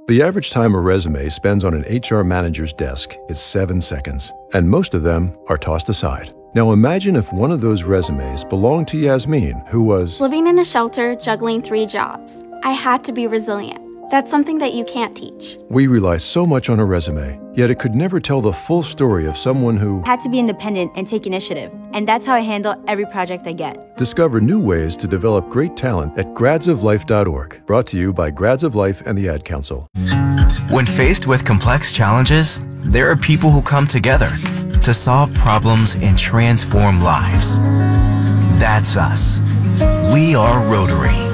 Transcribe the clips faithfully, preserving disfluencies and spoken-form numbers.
The average time a resume spends on an H R manager's desk is seven seconds, and most of them are tossed aside. Now imagine if one of those resumes belonged to Yasmin, who was living in a shelter, juggling three jobs. I had to be resilient. That's something that you can't teach. We rely so much on a resume, yet it could never tell the full story of someone who had to be independent and take initiative. And that's how I handle every project I get. Discover new ways to develop great talent at grads of life dot org. Brought to you by Grads of Life and the Ad Council. When faced with complex challenges, there are people who come together to solve problems and transform lives. That's us. We are Rotary.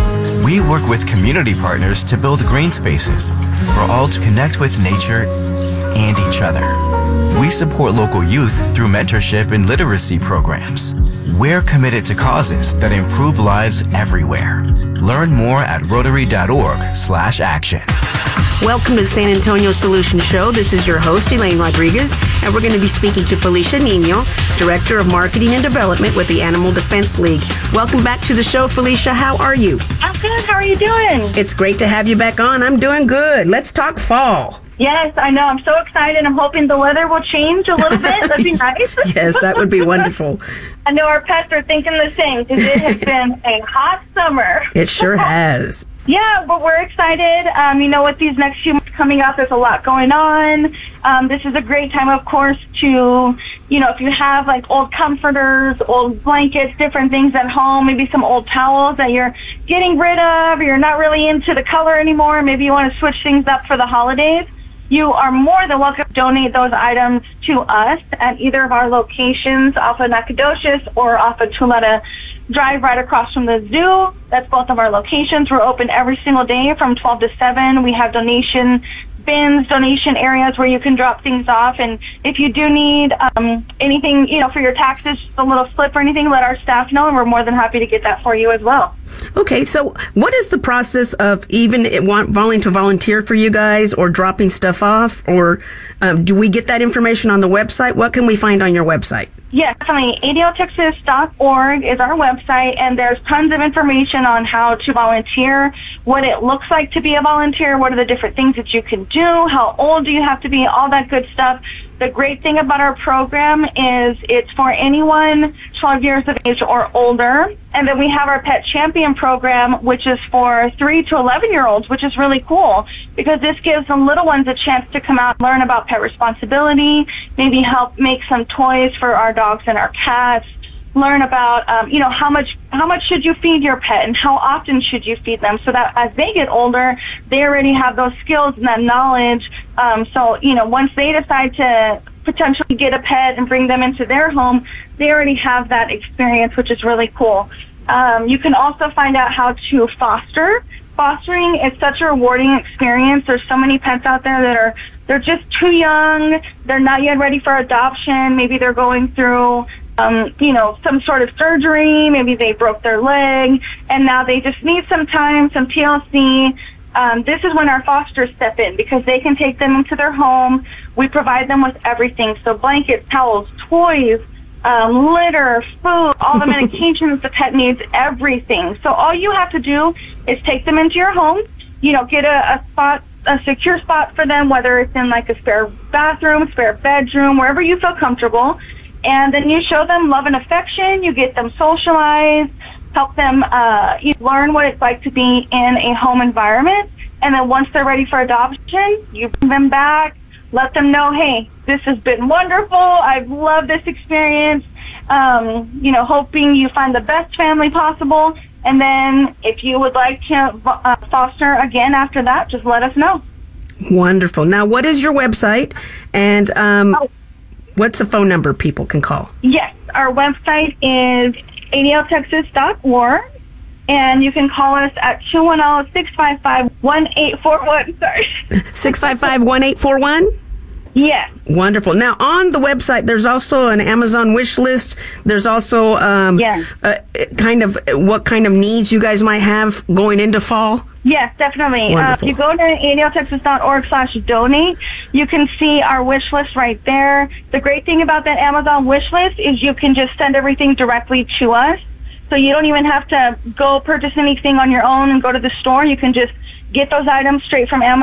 We work with community partners to build green spaces for all to connect with nature and each other. We support local youth through mentorship and literacy programs. We're committed to causes that improve lives everywhere. Learn more at rotary dot org slash action. Welcome to the San Antonio Solution Show. This is your host, Elaine Rodriguez, and we're going to be speaking to Felicia Nino, Director of Marketing and Development with the Animal Defense League. Welcome back to the show, Felicia. How are you? I'm good. How are you doing? It's great to have you back on. I'm doing good. Let's talk fall. Yes, I know. I'm so excited. I'm hoping the weather will change a little bit. That'd be nice. Yes, that would be wonderful. I know our pets are thinking the same because it has been a hot summer. It sure has. Yeah, but we're excited. Um, you know, with these next few months coming up, there's a lot going on. Um, this is a great time, of course, to, you know, if you have like old comforters, old blankets, different things at home, maybe some old towels that you're getting rid of, or you're not really into the color anymore, maybe you want to switch things up for the holidays, you are more than welcome to donate those items to us at either of our locations off of Nacogdoches or off of Tuleta Drive right across from the zoo. That's both of our locations. We're open every single day from twelve to seven. We have donation bins, donation areas where you can drop things off. And if you do need um, anything, you know, for your taxes, just a little slip or anything, let our staff know, and we're more than happy to get that for you as well. Okay, so what is the process of even want, wanting to volunteer for you guys or dropping stuff off? Or um, do we get that information on the website? What can we find on your website? Yes, definitely. A D L Texas dot org is our website, and there's tons of information on how to volunteer, what it looks like to be a volunteer, what are the different things that you can do, how old do you have to be, all that good stuff. The great thing about our program is it's for anyone twelve years of age or older. And then we have our Pet Champion program, which is for three to eleven-year-olds, which is really cool because this gives the little ones a chance to come out and learn about pet responsibility, maybe help make some toys for our dogs and our cats, learn about, um, you know, how much how much should you feed your pet and how often should you feed them so that as they get older, they already have those skills and that knowledge. Um, so, you know, once they decide to potentially get a pet and bring them into their home, they already have that experience, which is really cool. Um, you can also find out how to foster. Fostering is such a rewarding experience. There's so many pets out there that are, they're just too young. They're not yet ready for adoption. Maybe they're going through Um, you know, some sort of surgery, maybe they broke their leg, and now they just need some time, some T L C. Um, this is when our fosters step in because they can take them into their home. We provide them with everything, so blankets, towels, toys, um, litter, food, all the medications the pet needs, everything. So all you have to do is take them into your home, you know, get a, a spot, a secure spot for them, whether it's in like a spare bathroom, spare bedroom, wherever you feel comfortable. And then you show them love and affection, you get them socialized, help them uh, you learn what it's like to be in a home environment. And then once they're ready for adoption, you bring them back, let them know, hey, this has been wonderful, I've loved this experience, um, you know, hoping you find the best family possible. And then if you would like to uh, foster again after that, just let us know. Wonderful. Now, what is your website? And um, oh. what's a phone number people can call? Yes, our website is A D L Texas dot org, and you can call us at two one zero, six five five, one eight four one. Sorry. six five five, one eight four one? Yes. Wonderful. Now, on the website, there's also an Amazon wish list. There's also um, yes. uh, kind of what kind of needs you guys might have going into fall. Yes, definitely. Uh, if you go to A D L Texas dot org slash donate, you can see our wish list right there. The great thing about that Amazon wish list is you can just send everything directly to us. So you don't even have to go purchase anything on your own and go to the store. You can just get those items straight from Amazon.